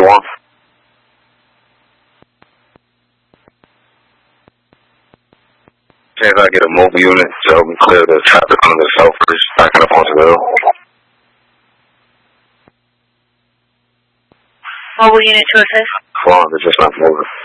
want? Chance I get a mobile unit to help me clear the traffic on the Southbridge back and up onto the hill. Mobile unit to assist. Hold on, they're just not moving.